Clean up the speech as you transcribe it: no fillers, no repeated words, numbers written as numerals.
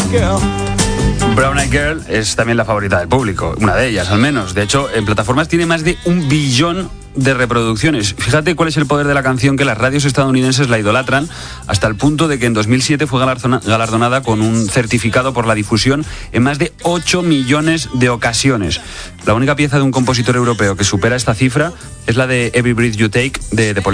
Brown Eyed Girl es también la favorita del público, una de ellas al menos. De hecho, en plataformas tiene más de 1 billón de reproducciones. Fíjate cuál es el poder de la canción, que las radios estadounidenses la idolatran hasta el punto de que en 2007 fue galardonada con un certificado por la difusión en más de 8 millones de ocasiones. La única pieza de un compositor europeo que supera esta cifra es la de Every Breath You Take de The Police.